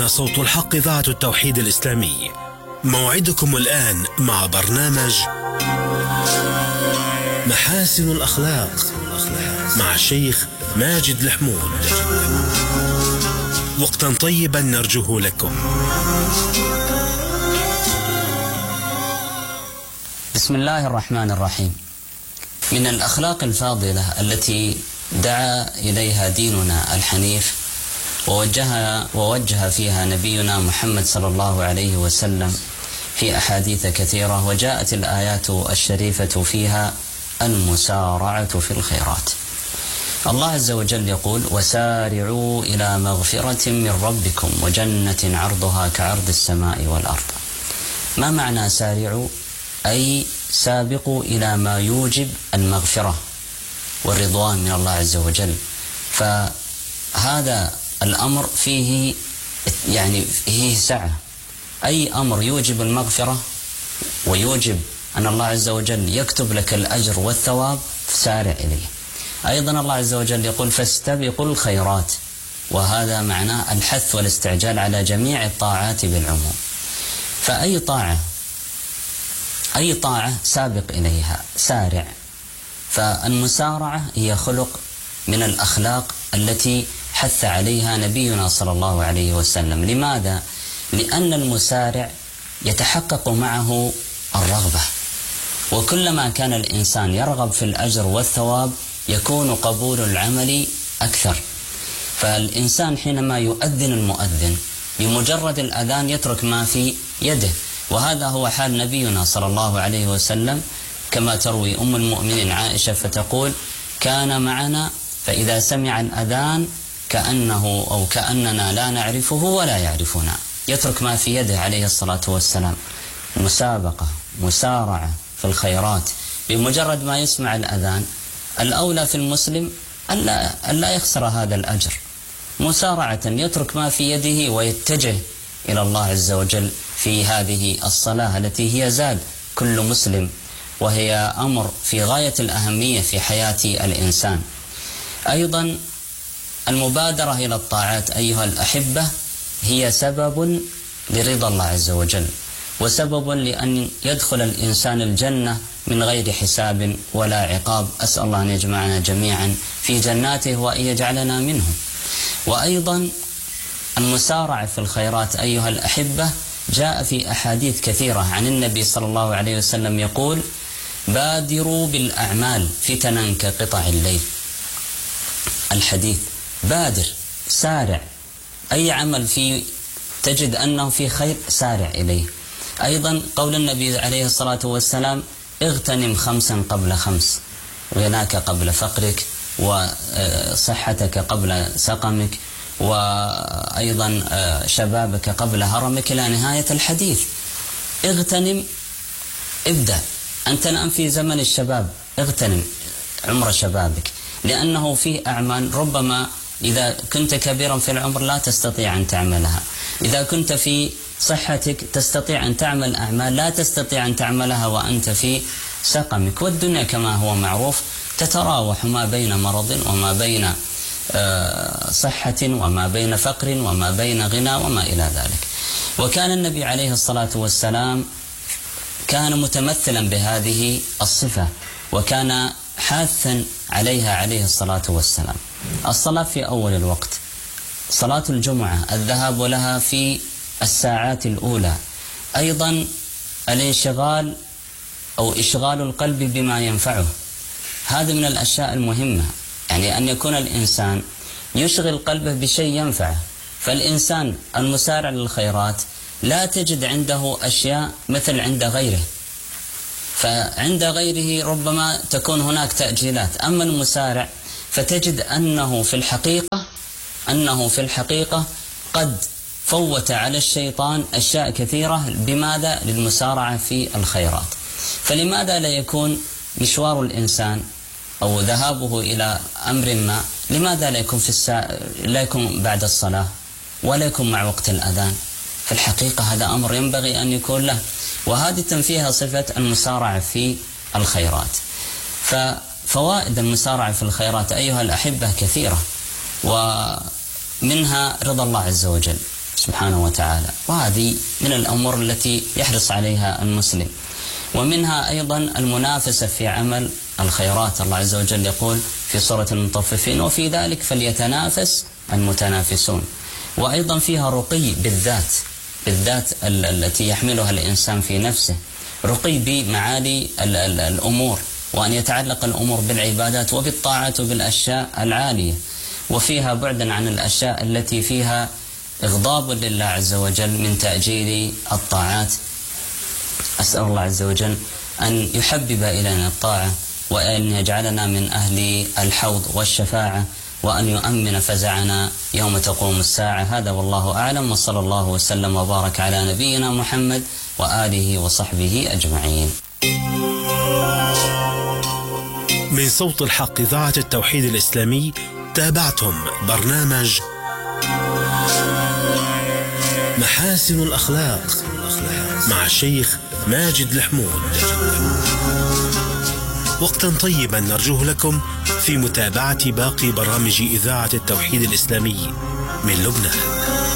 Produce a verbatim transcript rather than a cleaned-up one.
هنا صوت الحق إذاعة التوحيد الإسلامي. موعدكم الآن مع برنامج محاسن الأخلاق مع الشيخ ماجد الحمود. وقتا طيبا نرجوه لكم. بسم الله الرحمن الرحيم. من الأخلاق الفاضلة التي دعا إليها ديننا الحنيف ووجه, ووجه فيها نبينا محمد صلى الله عليه وسلم في أحاديث كثيرة، وجاءت الآيات الشريفة فيها المسارعة في الخيرات. الله عز وجل يقول: وسارعوا إلى مغفرة من ربكم وجنة عرضها كعرض السماء والأرض. ما معنى سارعوا؟ أي سابقوا إلى ما يوجب المغفرة والرضوان من الله عز وجل. فهذا الأمر فيه يعني فيه سعة. أي أمر يوجب المغفرة ويوجب أن الله عز وجل يكتب لك الأجر والثواب فسارع إليه. أيضا الله عز وجل يقول: فاستبقوا الخيرات، وهذا معناه الحث والاستعجال على جميع الطاعات بالعموم. فأي طاعة أي طاعة سابق إليها، سارع. فالمسارعة هي خلق من الأخلاق التي حث عليها نبينا صلى الله عليه وسلم. لماذا؟ لأن المسارع يتحقق معه الرغبة، وكلما كان الإنسان يرغب في الأجر والثواب يكون قبول العمل أكثر. فالإنسان حينما يؤذن المؤذن بمجرد الأذان يترك ما في يده، وهذا هو حال نبينا صلى الله عليه وسلم، كما تروي أم المؤمنين عائشة فتقول: كان معنا فإذا سمع الأذان كأنه أو كأننا لا نعرفه ولا يعرفنا، يترك ما في يده عليه الصلاة والسلام. مسابقة، مسارعة في الخيرات. بمجرد ما يسمع الأذان الأولى في المسلم ألا, ألا يخسر هذا الأجر، مسارعة يترك ما في يده ويتجه إلى الله عز وجل في هذه الصلاة التي هي زاد كل مسلم، وهي أمر في غاية الأهمية في حياة الإنسان. أيضا المبادرة إلى الطاعات أيها الأحبة هي سبب لرضا الله عز وجل، وسبب لأن يدخل الإنسان الجنة من غير حساب ولا عقاب. أسأل الله أن يجمعنا جميعا في جناته وأن يجعلنا منهم. وأيضا المسارعة في الخيرات أيها الأحبة جاء في أحاديث كثيرة عن النبي صلى الله عليه وسلم يقول: بادروا بالأعمال فتنا كقطع الليل. الحديث بادر، سارع، أي عمل فيه تجد أنه في خير سارع إليه. أيضا قول النبي عليه الصلاة والسلام: اغتنم خمسا قبل خمس، غناك قبل فقرك، وصحتك قبل سقمك، وأيضا شبابك قبل هرمك، إلى نهاية الحديث. اغتنم، ابدأ، أنت الآن في زمن الشباب، اغتنم عمر شبابك، لأنه في أعمال ربما إذا كنت كبيرا في العمر لا تستطيع أن تعملها، إذا كنت في صحتك تستطيع أن تعمل أعمال لا تستطيع أن تعملها وأنت في سقمك. والدنيا كما هو معروف تتراوح ما بين مرض وما بين صحة وما بين فقر وما بين غنى وما إلى ذلك. وكان النبي عليه الصلاة والسلام كان متمثلا بهذه الصفة، وكان حاثا عليها عليه الصلاة والسلام. الصلاة في أول الوقت، صلاة الجمعة الذهاب لها في الساعات الأولى، أيضا الانشغال أو إشغال القلب بما ينفعه. هذا من الأشياء المهمة، يعني أن يكون الإنسان يشغل قلبه بشيء ينفعه. فالإنسان المسارع للخيرات لا تجد عنده أشياء مثل عند غيره، فعند غيره ربما تكون هناك تأجيلات. أما المسارع فتجد أنه في الحقيقة أنه في الحقيقة قد فوت على الشيطان أشياء كثيرة. بماذا؟ للمسارعة في الخيرات. فلماذا لا يكون مشوار الإنسان أو ذهابه إلى أمر ما، لماذا لا يكون في السا... لا يكون بعد الصلاة ولا يكون مع وقت الأذان؟ في الحقيقة هذا أمر ينبغي أن يكون له، وهذه فيها صفة المسارعة في الخيرات. ففوائد المسارعة في الخيرات أيها الأحبة كثيرة، ومنها رضا الله عز وجل سبحانه وتعالى، وهذه من الأمور التي يحرص عليها المسلم. ومنها أيضا المنافسة في عمل الخيرات. الله عز وجل يقول في سورة المطففين: وفي ذلك فليتنافس المتنافسون. وأيضا فيها رقي بالذات، بالذات التي يحملها الإنسان في نفسه، رقي بمعالي الأمور، وأن يتعلق الأمور بالعبادات وبالطاعات وبالأشياء العالية، وفيها بعدا عن الأشياء التي فيها إغضاب لله عز وجل من تأجيل الطاعات. أسأل الله عز وجل أن يحبب إلينا الطاعة، وأن يجعلنا من أهل الحوض والشفاعة، وأن يؤمن فزعنا يوم تقوم الساعة. هذا والله أعلم، وصلى الله وسلم وبارك على نبينا محمد وآله وصحبه أجمعين. من صوت الحق إذاعة التوحيد الإسلامي تابعتم برنامج محاسن الأخلاق مع الشيخ ماجد الحمود. وقتا طيبا نرجوه لكم في متابعة باقي برامج إذاعة التوحيد الإسلامي من لبنان.